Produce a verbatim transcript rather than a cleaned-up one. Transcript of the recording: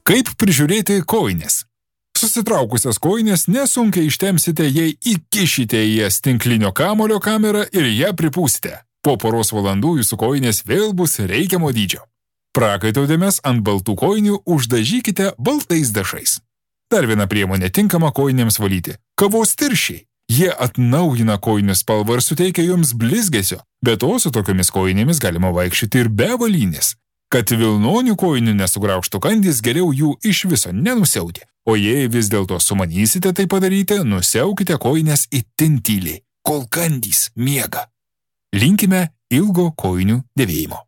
Kaip prižiūrėti kojines? Susitraukusias kojines nesunkiai ištemsite, jei įkišite į jas tinklinio kamulio kamerą ir ją pripūsite. Po poros valandų jūsų kojinės vėl bus reikiamo dydžio. Prakaito dėmes ant baltų kojinių uždažykite baltais dažais. Dar viena priemonė tinkama kojinėms valyti – kavos tirščiai. Jie atnaujina kojinių spalvą ir suteikia joms blizgesio, bet to su tokiomis kojinėmis galima vaikščioti ir be avalynės. Kad vilnonių kojinių nesugraužtų kandys, geriau jų iš viso nenusiauti. O jei vis dėlto sumanysite tai padaryti, nusiaukite kojines itin tyliai, kol kandys miega. Linkime ilgo kojinių dėvėjimo.